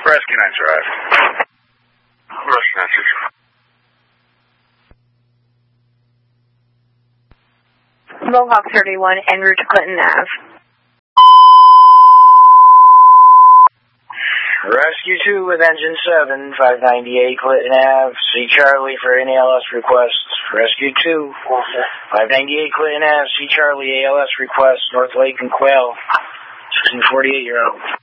Rescue 9 Drive. Rescue 9 Mohawk 31 en route to Clinton Ave. Rescue 2 with engine 7, 598 Clinton Ave. See Charlie for any ALS requests. Rescue 2, 598 Clinton Ave. See Charlie, ALS requests, North Lake and Quail. 1648, you're out.